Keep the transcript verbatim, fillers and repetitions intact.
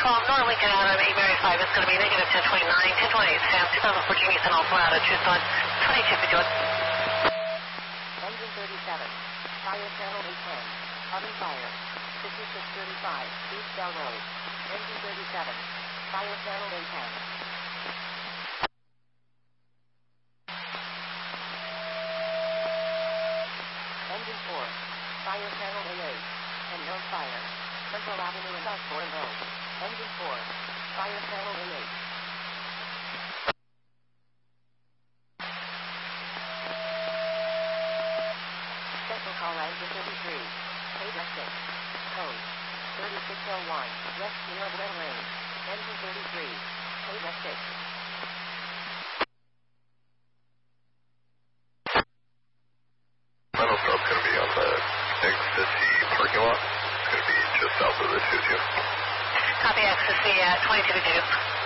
twelve, North Lincoln out of eight Mary five. It's going to be negative ten twenty-nine, ten twenty-eight, Sam, two thousand fourteen Eastern Alpha out of Tucson, twenty-two, be good. Engine thirty-seven, fire channel eight ten, oven fire, fifty-six thirty-five, East Bell Road. Engine thirty-seven, fire channel eight ten. Engine four, fire channel A eight, and no fire. Central Avenue and Osborne Road. Engine four, fire channel A eight. Central call engine thirty-three, Page six, code thirty-six oh one, West Sierra Glen Range. Engine thirty-three, Page six. Rental stop's going to be on the Exit C parking lot. It's going to be just south of the two two. Copy, access the uh, twenty-two, be good.